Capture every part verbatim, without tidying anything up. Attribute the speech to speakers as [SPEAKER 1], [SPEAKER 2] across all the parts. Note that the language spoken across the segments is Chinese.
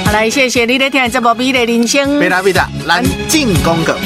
[SPEAKER 1] 好来，谢谢你在听这部美丽人生。
[SPEAKER 2] 贝拉贝达，蓝进公告。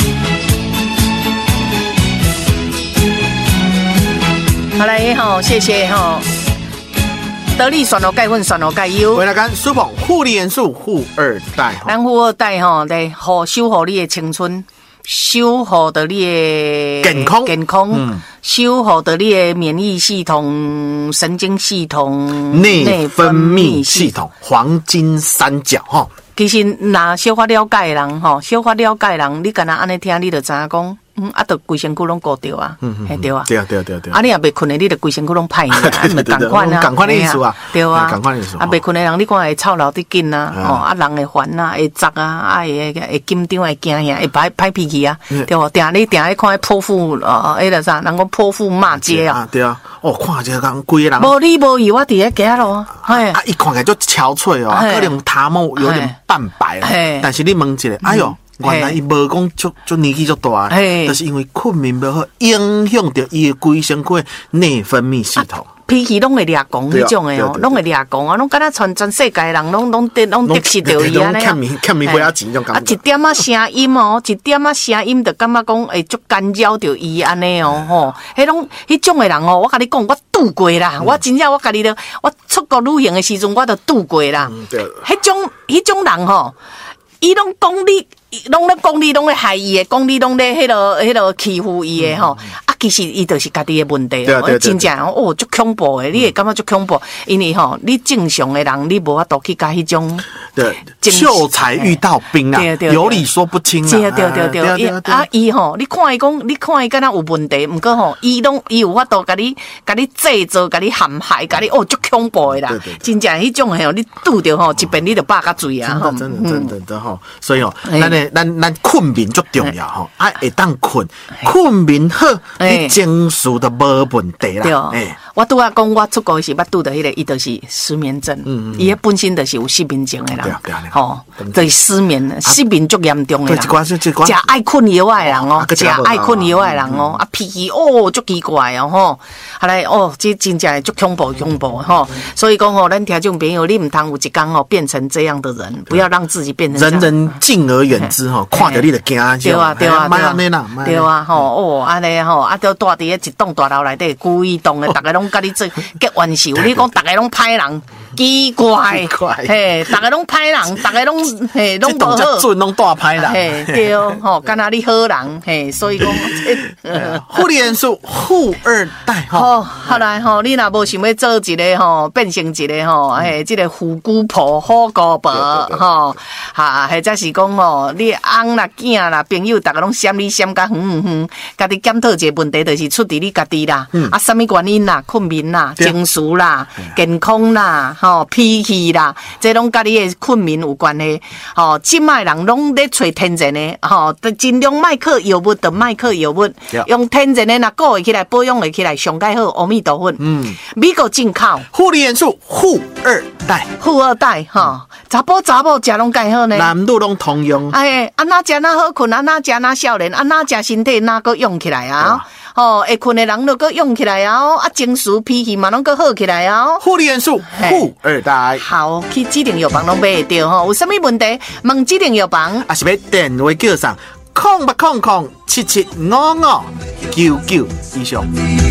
[SPEAKER 1] 好来吼，谢谢吼。得力选罗钙粉，选罗钙优。
[SPEAKER 2] 为了干舒捧护理元素富二代，
[SPEAKER 1] 咱富二代吼来好守护你的青春，守护着你的
[SPEAKER 2] 健康，
[SPEAKER 1] 健康，嗯、守护着你的免疫系统、神经系统、
[SPEAKER 2] 内分泌系统，黄金三角哈。
[SPEAKER 1] 其实，若小可了解的人吼，小可了解的人，你敢若安尼听，你就知影讲。嗯，啊，就规身躯拢顾着啊，嗯嗯，对啊，
[SPEAKER 2] 对啊，对啊，对啊，对
[SPEAKER 1] 啊，你也袂困的，你就规身躯拢歹去啊，咪共款啊，
[SPEAKER 2] 共款的意思啊，
[SPEAKER 1] 对啊，
[SPEAKER 2] 共款的意思。
[SPEAKER 1] 啊，袂困的人，你看会操劳得紧啊，哦，啊，人会烦啊，会杂啊，啊，会会紧张，会惊吓，会歹歹脾气啊，对无？定你定咧看泼妇，呃，迄个啥，人讲泼妇骂街啊，
[SPEAKER 2] 对啊，哦，看这个规个人，
[SPEAKER 1] 无理无义，我伫咧街咯，
[SPEAKER 2] 哎，啊，一看起来就憔悴哦，可能头毛有点半白啊，但是你问一下，哎呦。原来伊无讲足足年纪足大，就是因为困眠不好，影响着伊的规身躯内分泌系统。
[SPEAKER 1] 脾气拢会掠狂迄种诶哦，拢会掠狂啊！拢敢若全全世界人拢拢得拢得失着伊安尼啊！
[SPEAKER 2] 欠面欠面花仔钱种感觉。
[SPEAKER 1] 啊，一點仔聲音哦，一點仔聲音就感覺講會足干擾着伊安尼哦吼。迄種迄種誒人哦，我甲你講，我拄過啦。嗯、我真正我家己咧，我出國旅行誒時陣，我都拄過啦。嗯，對。迄種迄種人吼，伊攏講你。拢咧讲你，拢咧害伊诶，讲你拢咧迄落迄落欺負伊诶吼。啊，其實伊就是家己诶問題哦，真正哦，足恐怖诶，你會感覺足恐怖，因為吼，你正常诶人，你無法度去甲迄種。
[SPEAKER 2] 對，秀才遇到兵啊，有理說不清啊。
[SPEAKER 1] 對對對對，啊，伊吼，你看伊講，你看伊敢若有問題，毋過吼，伊攏伊有法度甲你甲你製造，甲你陷害，甲你哦，足恐怖诶啦。真正迄種誒，你拄着吼，一遍你就百甲罪啊。
[SPEAKER 2] 真的真的真的吼，所以哦，咱咧。咱咱困眠足重要吼，啊会当困，困眠好，你情緒就無問題啦。
[SPEAKER 1] 對，我拄仔講我出國時，捌拄到迄個，伊就是失眠症，伊本身就是有失眠症的人，吼，就是失眠，失眠足嚴重的人，食愛困藥的人哦，食愛困藥的人哦，啊脾氣哦足奇怪哦吼，後來哦，這真正足恐怖恐怖吼，所以講吼，咱聽眾朋友，你唔通有一天哦變成這樣的人，不要讓自己變成
[SPEAKER 2] 人人敬而遠之吼。看着你就驚，
[SPEAKER 1] 對啊對啊，
[SPEAKER 2] 買安尼啦，
[SPEAKER 1] 對啊吼哦，安尼吼，啊都住佇一棟大樓內底，故意棟的，大家攏甲你做結冤仇，你講大家攏歹人，奇怪，嘿，大家攏歹人，大家攏嘿攏無好，
[SPEAKER 2] 這準攏大歹人，
[SPEAKER 1] 嘿對吼，敢若你好人，嘿，所以講，
[SPEAKER 2] 護理元素富二代
[SPEAKER 1] 吼，後來吼，你若無想要做一個吼，變成一個吼，嘿，這個虎姑婆、好姑婆吼，哈，或者是講吼，你翁啦、囝啦、朋友，大家攏閃你閃甲遠遠遠，家己檢討一個問題，就是出佇你家己啦。嗯、啊，什麼原因啦？困眠啦、情緒啦、健康啦、吼脾氣啦，這攏甲你的困眠有關係。吼、哦，即賣人攏咧找天然的，吼、哦，盡量莫靠藥物，就莫靠藥物，用天然的若顧會起來，保養會起來，上蓋好。阿彌陀佛。嗯，美國進口
[SPEAKER 2] 護理元素富二代，
[SPEAKER 1] 富二代吼，查甫查某食攏介好呢，
[SPEAKER 2] 男女攏通用。
[SPEAKER 1] 哎，安那食哪好困，安那食哪少年，安那食身體哪個用起來啊？哦，會困的人都個用起來啊！啊，情緒脾氣嘛攏個好起來啊！
[SPEAKER 2] 護理元素富二代，
[SPEAKER 1] 好，去指定藥房攏買得到吼，有啥物問題問指定藥房，
[SPEAKER 2] 啊是要電話叫上空八空空七七五五九九以上。